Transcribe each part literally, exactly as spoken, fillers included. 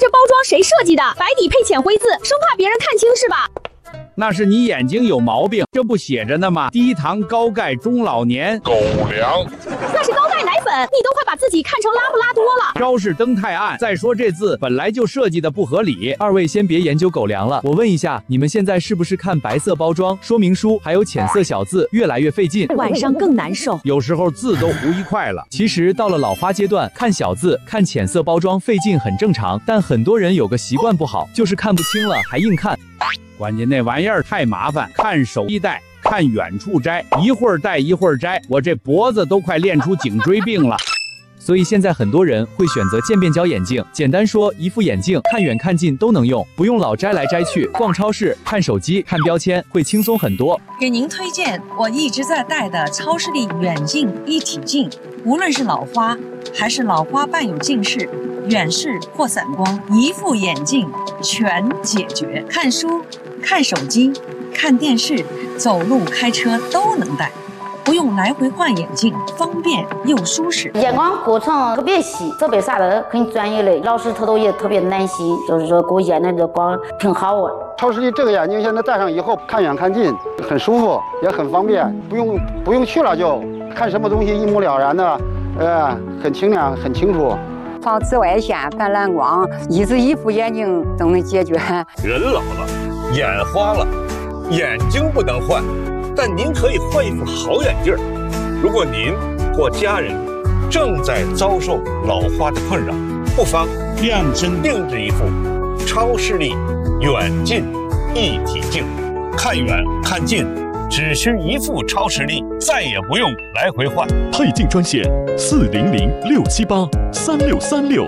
包装谁设计的？白底配浅灰字，生怕别人看清是吧？ 那是你眼睛有毛病，这不写着呢吗？低糖高钙中老年狗粮， 那是高钙奶粉，你都快把自己看成拉布拉多了。 昭示灯太暗，再说这字本来就设计的不合理。 二位先别研究狗粮了，我问一下，你们现在是不是看白色包装、说明书还有浅色小字越来越费劲， 晚上更难受？ 有时候字都糊一块了。 其实到了老花阶段，看小字、看浅色包装费劲很正常，但很多人有个习惯不好，就是看不清了还硬看。 关键那玩意儿太麻烦，看手一戴，看远处摘，一会儿戴一会儿摘，我这脖子都快练出颈椎病了。 所以现在很多人会选择渐变焦眼镜，简单说，一副眼镜看远看近都能用，不用老摘来摘去，逛超市、看手机、看标签会轻松很多。 给您推荐我一直在戴的超视力远近一体镜，无论是老花还是老花伴有近视、远视或散光，一副眼镜全解决。看书、看手机、看电视、走路、开车都能戴。不用来回换眼镜，方便又舒适。 眼光过程特别细，特别啥的很专业的，老师他都也特别耐心，就是说给我验的这光挺好啊。 超视力这个眼镜现在戴上以后，看远看近很舒服，也很方便，不用不用去了就看什么东西一目了然的，呃，很清亮，很清楚。 防紫外线、反蓝光，一只一副眼镜都能解决。 人老了，眼花了，眼睛不能换。但您可以换一副好眼镜。如果您或家人正在遭受老花的困扰，不妨量身定制一副超视力远近一体镜，看远看近只需一副超视力，再也不用来回换。 配镜专线四零零六七八三六三六。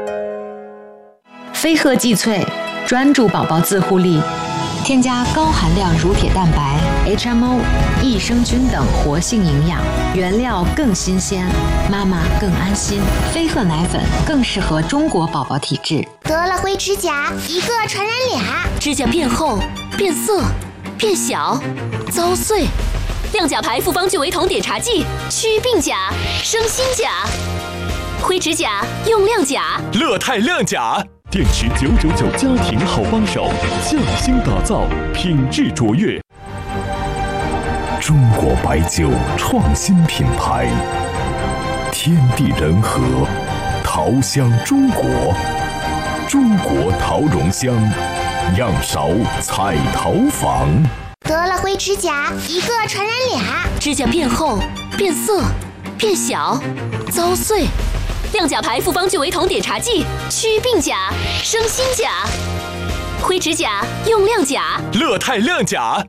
飞鹤济萃专注宝宝自护力，添加高含量乳铁蛋白、H M O、益生菌等活性营养，原料更新鲜，妈妈更安心。飞鹤奶粉更适合中国宝宝体质。 得了灰指甲，一个传染俩， 指甲变厚、变色、变小、遭碎。亮甲牌复方聚维酮碘茶剂，祛病甲、生新甲。灰指甲用亮甲， 乐泰亮甲。电池九九九家庭好帮手，匠心打造，品质卓越。 中国白酒创新品牌，天地人和，桃香中国，中国桃蓉香，样勺彩桃坊。 得了灰指甲，一个传染俩， 指甲变厚、变色、变小、遭碎。亮甲牌复方聚维酮碘茶剂，祛病甲、生新甲。灰指甲用亮甲， 乐泰亮甲。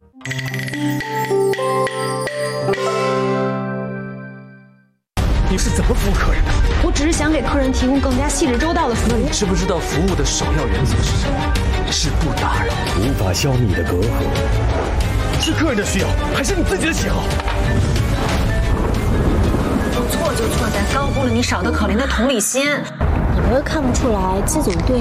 你是怎么服务客人的？ 我只是想给客人提供更加细致周到的服务。 你知不知道服务的首要原则是什么？是不打扰， 无法消弭的隔阂。 是客人的需要，还是你自己的喜好？ 错就错在高估了你少得可怜的同理心。 你不会看不出来，这种对